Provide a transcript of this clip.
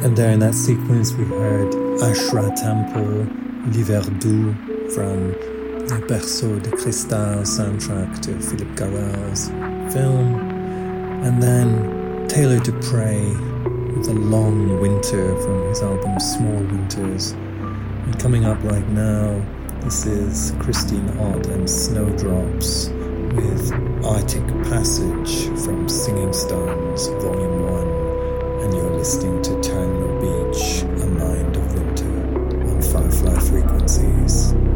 And there in that sequence we heard Ashra Temple, L'Hiver Doux from the Berceau de Cristal soundtrack to Philippe Garrel's film. And then Taylor Dupre with A Long Winter from his album Small Winters. And coming up right now, this is Christine Ott and Snowdrops with Arctic Passage from Singing Stones Volume 1. And you're listening to Terminal Beach, A Mind of Winter on Firefly Frequencies.